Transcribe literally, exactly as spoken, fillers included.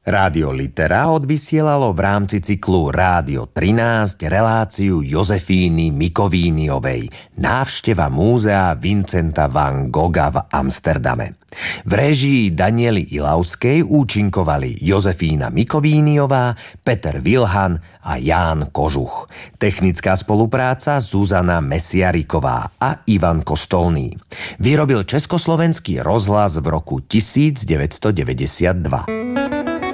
Rádio Litera odvysielalo v rámci cyklu Rádio trinásť reláciu Jozefíny Mikovíniovej Návšteva múzea Vincenta van Gogha v Amsterdame. V réžii Daniely Ilavskej účinkovali Jozefína Mikovíniová, Peter Vilhan a Ján Kožuch. Technická spolupráca Zuzana Mesiariková a Ivan Kostolný. Vyrobil Československý rozhlas v roku devätnásťstodeväťdesiatdva.